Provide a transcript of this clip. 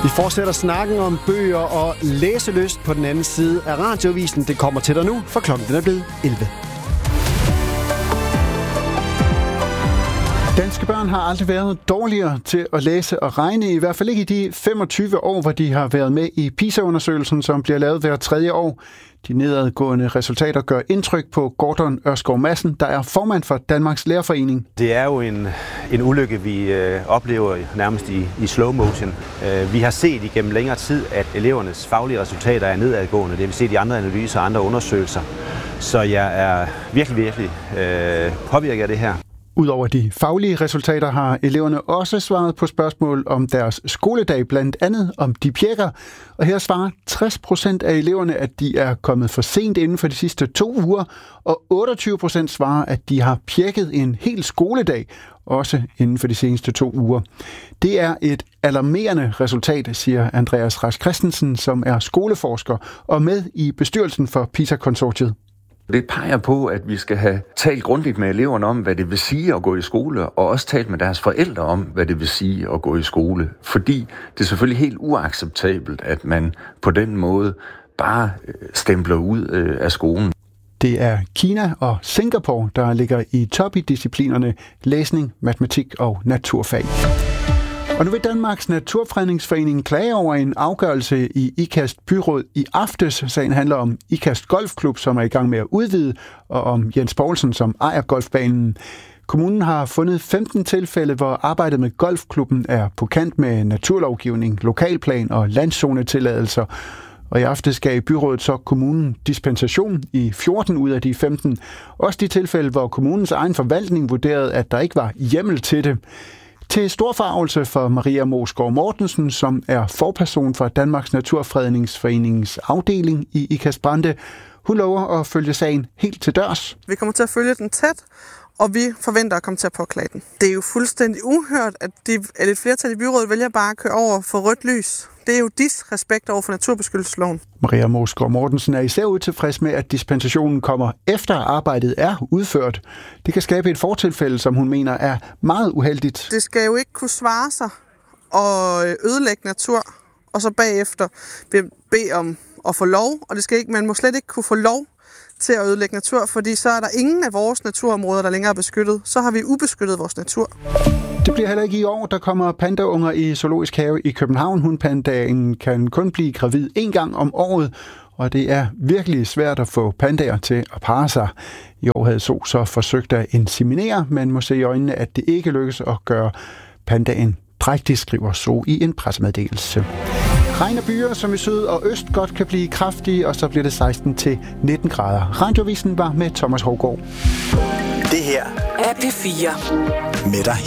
Vi fortsætter snakken om bøger og læselyst på den anden side af radioavisen. Det kommer til dig nu, for klokken den er blevet 11. Danske børn har aldrig været dårligere til at læse og regne, i hvert fald ikke i de 25 år, hvor de har været med i PISA-undersøgelsen, som bliver lavet hver tredje år. De nedadgående resultater gør indtryk på Gordon Ørskov Madsen, der er formand for Danmarks Lærerforening. Det er jo en ulykke, vi oplever nærmest i slow motion. Vi har set igennem længere tid, at elevernes faglige resultater er nedadgående. Det har vi set i andre analyser og andre undersøgelser. Så jeg er virkelig påvirket af det her. Udover de faglige resultater har eleverne også svaret på spørgsmål om deres skoledag, blandt andet om de pjekker. Og her svarer 60% af eleverne, at de er kommet for sent inden for de sidste 2 uger, og 28% svarer, at de har pjekket en hel skoledag, også inden for de seneste 2 uger. Det er et alarmerende resultat, siger Andreas Rask Christensen, som er skoleforsker og med i bestyrelsen for PISA-konsortiet. Det peger på, at vi skal have talt grundigt med eleverne om, hvad det vil sige at gå i skole, og også talt med deres forældre om, hvad det vil sige at gå i skole. Fordi det er selvfølgelig helt uacceptabelt, at man på den måde bare stempler ud af skolen. Det er Kina og Singapore, der ligger i top i disciplinerne læsning, matematik og naturfag. Og nu vil Danmarks Naturfredningsforening klage over en afgørelse i IKAST byråd i aftes. Sagen handler om IKAST Golfklub, som er i gang med at udvide, og om Jens Poulsen, som ejer golfbanen. Kommunen har fundet 15 tilfælde, hvor arbejdet med golfklubben er på kant med naturlovgivning, lokalplan og landzonetilladelser. Og i aftes gav byrådet så kommunen dispensation i 14 ud af de 15. Også de tilfælde, hvor kommunens egen forvaltning vurderede, at der ikke var hjemmel til det. Til stor forargelse for Maria Moesgaard Mortensen, som er forperson for Danmarks Naturfredningsforeningens afdeling i IKAST Brande. Hun lover at følge sagen helt til dørs. Vi kommer til at følge den tæt, og vi forventer at komme til at påklage den. Det er jo fuldstændig uhørt, at et flertal i byrådet vælger bare at køre over for rødt lys. Det er jo disrespekt over for naturbeskyttelsesloven. Maria Moesgaard Mortensen er især utilfreds med, at dispensationen kommer efter arbejdet er udført. Det kan skabe et fortilfælde, som hun mener er meget uheldigt. Det skal jo ikke kunne svare sig og ødelægge natur, og så bagefter bede om at få lov, og man må slet ikke kunne få lov til at ødelægge natur, fordi så er der ingen af vores naturområder, der længere er beskyttet. Så har vi ubeskyttet vores natur. Det bliver heller ikke i år. Der kommer pandaunger i Zoologisk Have i København. Hunpandaen kan kun blive gravid 1 gang om året, og det er virkelig svært at få pandaer til at parre sig. I år havde Zoo så forsøgt at inseminere, men må se i øjnene, at det ikke lykkes at gøre pandaen drægtig, skriver Zoo i en pressemeddelelse. Regn og byer, som i syd og øst godt kan blive kraftige, og så bliver det 16-19 grader. Radioavisen var med Thomas Hovgaard. Det her er P4 med dig.